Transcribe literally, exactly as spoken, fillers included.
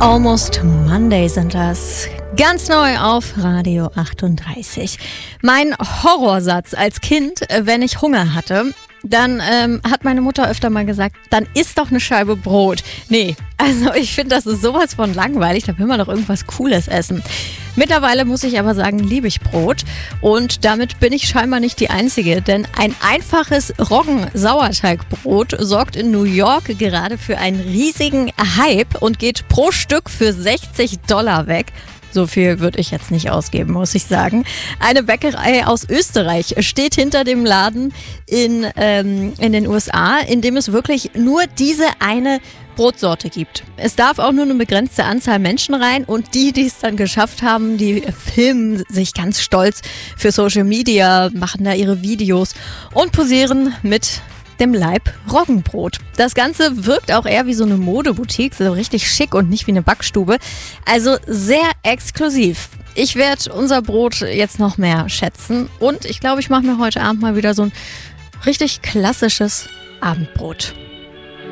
Almost Monday sind das. Ganz neu auf Radio achtunddreißig. Mein Horrorsatz als Kind, wenn ich Hunger hatte, dann ähm, hat meine Mutter öfter mal gesagt, dann isst doch eine Scheibe Brot. Nee, also ich finde, das ist sowas von langweilig, da will man doch irgendwas Cooles essen. Mittlerweile muss ich aber sagen, liebe ich Brot und damit bin ich scheinbar nicht die Einzige, denn ein einfaches Roggen-Sauerteigbrot sorgt in New York gerade für einen riesigen Hype und geht pro Stück für sechzig Dollar weg. So viel würde ich jetzt nicht ausgeben, muss ich sagen. Eine Bäckerei aus Österreich steht hinter dem Laden in, ähm, in den U S A, in dem es wirklich nur diese eine Brotsorte gibt. Es darf auch nur eine begrenzte Anzahl Menschen rein und die, die es dann geschafft haben, die filmen sich ganz stolz für Social Media, machen da ihre Videos und posieren mit dem Leib Roggenbrot. Das Ganze wirkt auch eher wie so eine Modeboutique, so richtig schick und nicht wie eine Backstube. Also sehr exklusiv. Ich werde unser Brot jetzt noch mehr schätzen und ich glaube, ich mache mir heute Abend mal wieder so ein richtig klassisches Abendbrot.